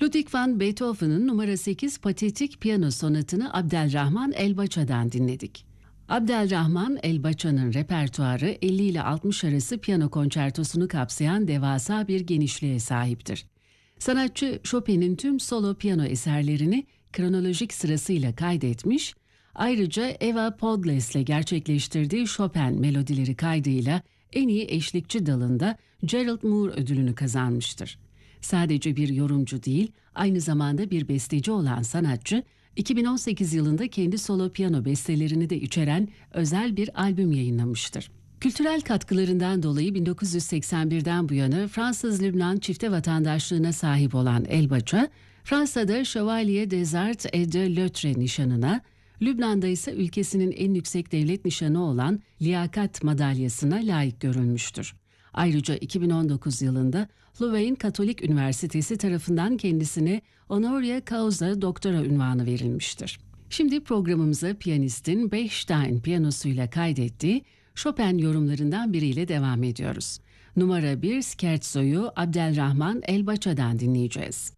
Ludwig van Beethoven'ın numara 8 Patetik Piyano Sonatı'nı Abdelrahman Elbaça'dan dinledik. Abdelrahman Elbaça'nın repertuarı 50 ile 60 arası piyano konçertosunu kapsayan devasa bir genişliğe sahiptir. Sanatçı Chopin'in tüm solo piyano eserlerini kronolojik sırasıyla kaydetmiş, ayrıca Eva Podles'le gerçekleştirdiği Chopin melodileri kaydıyla en iyi eşlikçi dalında Gerald Moore ödülünü kazanmıştır. Sadece bir yorumcu değil, aynı zamanda bir besteci olan sanatçı, 2018 yılında kendi solo piyano bestelerini de içeren özel bir albüm yayınlamıştır. Kültürel katkılarından dolayı 1981'den bu yana Fransız-Lübnan çifte vatandaşlığına sahip olan Elbaça, Fransa'da Chevalier des Arts et de Lettres nişanına, Lübnan'da ise ülkesinin en yüksek devlet nişanı olan Liyakat Madalyası'na layık görülmüştür. Ayrıca 2019 yılında Louvain Katolik Üniversitesi tarafından kendisine Honoris Causa doktora unvanı verilmiştir. Şimdi programımıza piyanistin Bechstein piyanosuyla kaydettiği Chopin yorumlarından biriyle devam ediyoruz. Numara 1 Scherzo'yu Abdelrahman Elbaça'dan dinleyeceğiz.